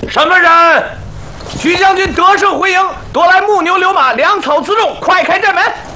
什么人？徐将军得胜回营，夺来木牛流马，粮草辎重，快开寨门！